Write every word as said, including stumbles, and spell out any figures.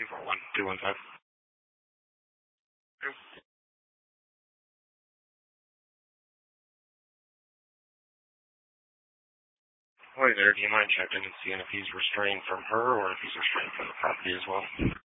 four one, two one five. Hi there, do you mind checking and seeing if he's restrained from her or if he's restrained from the property as well?